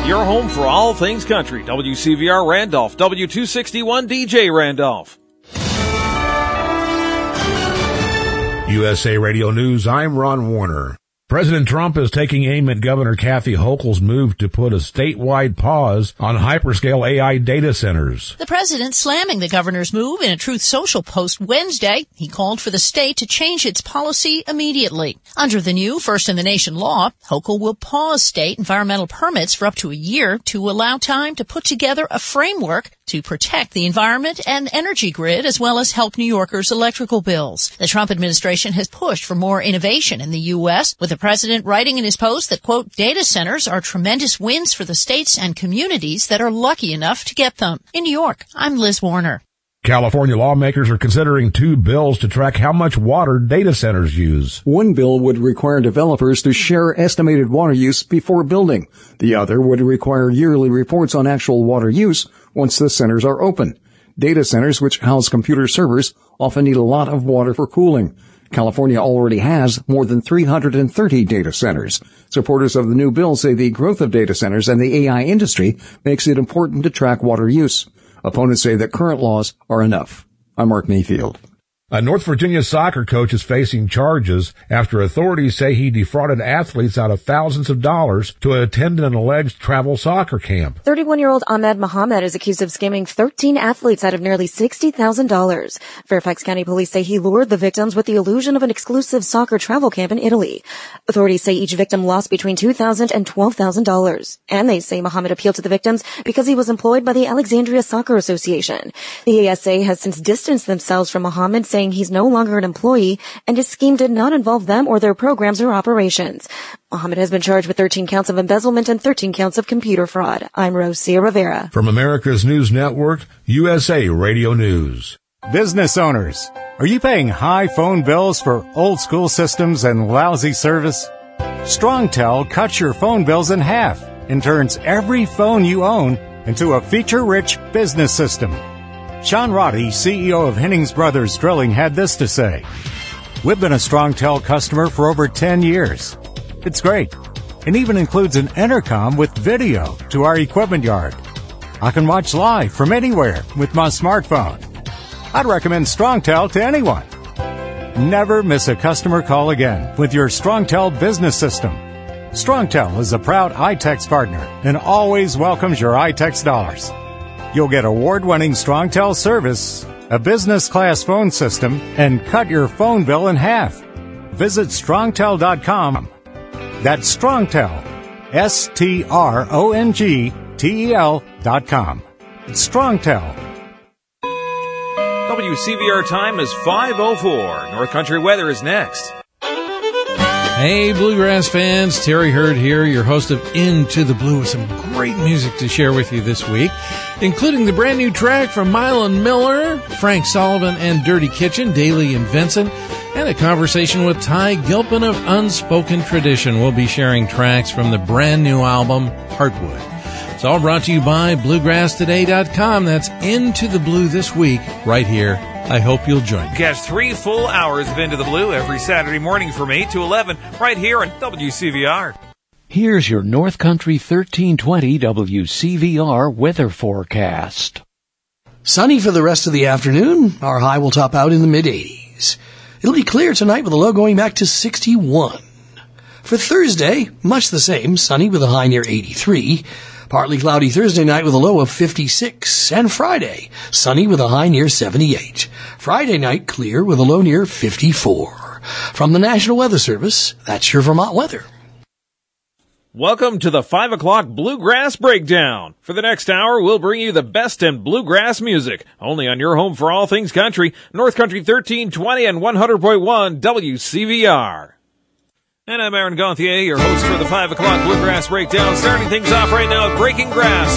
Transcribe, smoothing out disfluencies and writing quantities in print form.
Your home for all things country. WCVR Randolph, W261 DJ Randolph. USA Radio News, I'm Ron Warner. President Trump is taking aim at Governor Kathy Hochul's move to put a statewide pause on hyperscale AI data centers. The president slamming the governor's move in a Truth Social post Wednesday. He called for the state to change its policy immediately. Under the new first-in-the-nation law, Hochul will pause state environmental permits for up to a year to allow time to put together a framework to protect the environment and energy grid, as well as help New Yorkers' electrical bills. The Trump administration has pushed for more innovation in the U.S., with the president writing in his post that, quote, data centers are tremendous wins for the states and communities that are lucky enough to get them. In New York, I'm Liz Warner. California lawmakers are considering two bills to track how much water data centers use. One bill would require developers to share estimated water use before building. The other would require yearly reports on actual water use once the centers are open. Data centers, which house computer servers, often need a lot of water for cooling. California already has more than 330 data centers. Supporters of the new bill say the growth of data centers and the AI industry makes it important to track water use. Opponents say that current laws are enough. I'm Mark Mayfield. A North Virginia soccer coach is facing charges after authorities say he defrauded athletes out of thousands of dollars to attend an alleged travel soccer camp. 31-year-old Ahmed Mohammed is accused of scamming 13 athletes out of nearly $60,000. Fairfax County police say he lured the victims with the illusion of an exclusive soccer travel camp in Italy. Authorities say each victim lost between $2,000 and $12,000. And they say Mohammed appealed to the victims because he was employed by the Alexandria Soccer Association. The ASA has since distanced themselves from Mohammed, saying he's no longer an employee and his scheme did not involve them or their programs or operations. Mohammed has been charged with 13 counts of embezzlement and 13 counts of computer fraud. I'm Rosia Rivera. From America's News Network, USA Radio News. Business owners, are you paying high phone bills for old school systems and lousy service? StrongTel cuts your phone bills in half and turns every phone you own into a feature-rich business system. Sean Roddy, CEO of Hennings Brothers Drilling, had this to say. We've been a StrongTel customer for over 10 years. It's great, and even includes an intercom with video to our equipment yard. I can watch live from anywhere with my smartphone. I'd recommend StrongTel to anyone. Never miss a customer call again with your StrongTel business system. StrongTel is a proud iTex partner and always welcomes your iTex dollars. You'll get award-winning StrongTel service, a business-class phone system, and cut your phone bill in half. Visit StrongTel.com. That's StrongTel, StrongTel.com. It's StrongTel. WCVR time is 5:04. North Country weather is next. Hey, Bluegrass fans, Terry Hurd here, your host of Into the Blue, with some great music to share with you this week, including the brand new track from Mylon Miller, Frank Sullivan and Dirty Kitchen, Daly and Vincent, and a conversation with Ty Gilpin of Unspoken Tradition. We'll be sharing tracks from the brand new album, Heartwood. It's all brought to you by BluegrassToday.com. That's Into the Blue this week, right here. I hope you'll join me. Catch 3 full hours of Into the Blue every Saturday morning from 8 to 11 right here on WCVR. Here's your North Country 1320 WCVR weather forecast. Sunny for the rest of the afternoon. Our high will top out in the mid-80s. It'll be clear tonight with a low going back to 61. For Thursday, much the same, sunny with a high near 83. Partly cloudy Thursday night with a low of 56. And Friday, sunny with a high near 78. Friday night, clear with a low near 54. From the National Weather Service, that's your Vermont weather. Welcome to the 5 o'clock Bluegrass Breakdown. For the next hour, we'll bring you the best in bluegrass music. Only on your home for all things country, North Country 1320 and 100.1 WCVR. And I'm Aaron Gauthier, your host for the 5 o'clock Bluegrass Breakdown, starting things off right now with Breaking Grass.